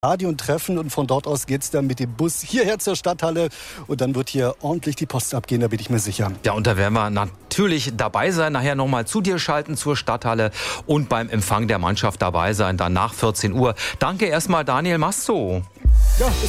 Stadion treffen und von dort aus geht's dann mit dem Bus hierher zur Stadthalle und dann wird hier ordentlich die Post abgehen, da bin ich mir sicher. Ja, und da werden wir natürlich dabei sein, nachher nochmal zu dir schalten zur Stadthalle und beim Empfang der Mannschaft dabei sein, dann nach 14 Uhr. Danke erstmal Daniel Masto. Ja,